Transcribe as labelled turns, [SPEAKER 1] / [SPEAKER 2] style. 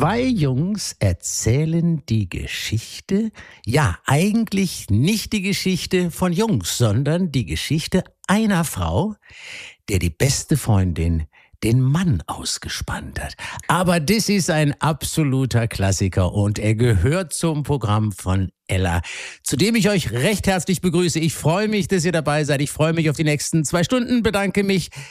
[SPEAKER 1] Zwei Jungs erzählen die Geschichte, ja, eigentlich nicht die Geschichte von Jungs, sondern die Geschichte einer Frau, der die beste Freundin den Mann ausgespannt hat. Aber das ist ein absoluter Klassiker und er gehört zum Programm von Ella, zu dem ich euch recht herzlich begrüße. Ich freue mich, dass ihr dabei seid. Ich freue mich auf die nächsten 2 Stunden, bedanke mich